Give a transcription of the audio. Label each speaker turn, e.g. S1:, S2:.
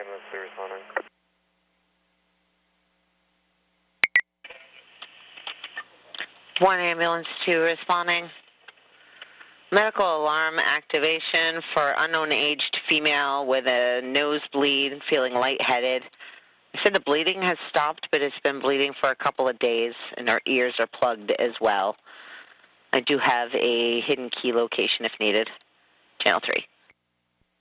S1: 3 responding.
S2: 1 ambulance 2 responding. Medical alarm activation for unknown aged female with a nosebleed, feeling lightheaded. I said the bleeding has stopped, but it's been bleeding for a couple of days, and her ears are plugged as well. I do have a hidden key location if needed. Channel 3.